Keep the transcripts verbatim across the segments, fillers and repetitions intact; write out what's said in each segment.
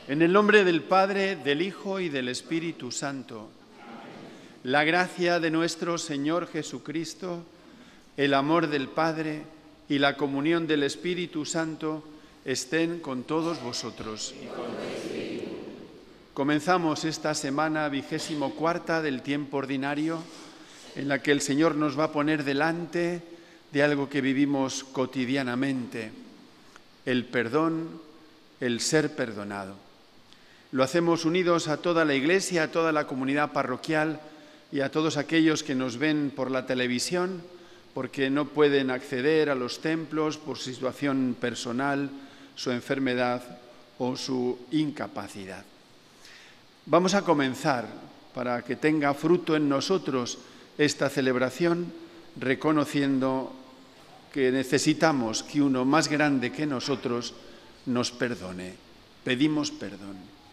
En el nombre del Padre, del Hijo y del Espíritu Santo. La gracia de nuestro Señor Jesucristo, el amor del Padre y la comunión del Espíritu Santo estén con todos vosotros. Comenzamos esta semana vigésimo cuarta del tiempo ordinario, en la que el Señor nos va a poner delante de algo que vivimos cotidianamente, el perdón, el ser perdonado. Lo hacemos unidos a toda la Iglesia, a toda la comunidad parroquial y a todos aquellos que nos ven por la televisión, porque no pueden acceder a los templos por su situación personal, su enfermedad o su incapacidad. Vamos a comenzar, para que tenga fruto en nosotros esta celebración, reconociendo que necesitamos que uno más grande que nosotros nos perdone. Pedimos perdón.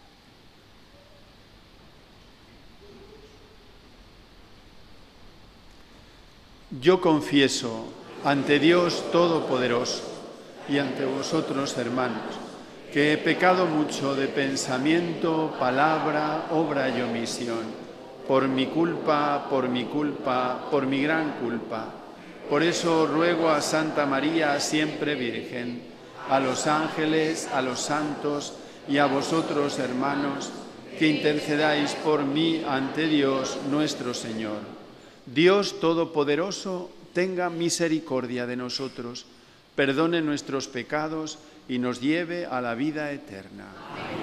Yo confieso ante Dios Todopoderoso y ante vosotros, hermanos, que he pecado mucho de pensamiento, palabra, obra y omisión, por mi culpa, por mi culpa, por mi gran culpa. Por eso ruego a Santa María, siempre Virgen, a los ángeles, a los santos y a vosotros, hermanos, que intercedáis por mí ante Dios nuestro Señor. Dios Todopoderoso tenga misericordia de nosotros, perdone nuestros pecados y nos lleve a la vida eterna. Amén.